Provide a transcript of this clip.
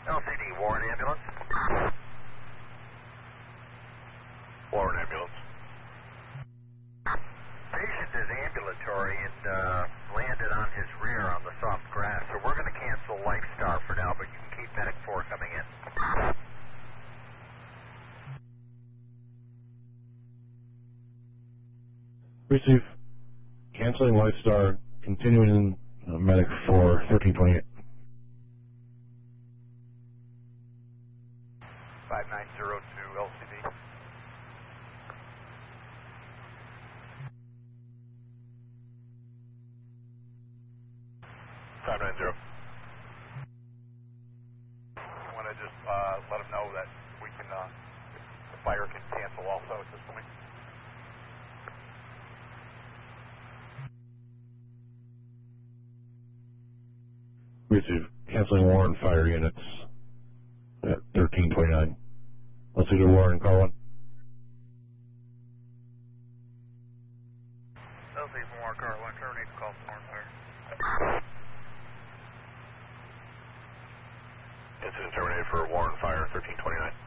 LCD, Warren Ambulance. Warren Ambulance. Patient is ambulatory and landed on his rear on the soft grass, so we're going to cancel Lifestar for now, but you can keep Medic 4 coming in. Receive. Canceling Lifestar, continuing in Medic 4, 1328. 5902 LCD. Five nine zero. You want to just let them know that we can, the fire can cancel also at this point? Receive. Canceling Warren fire units at 1329. Let's see to Warren, call one. LCD from Warren, car 1, terminate the call from Warren Fire. Incident terminated for Warren Fire, 1329.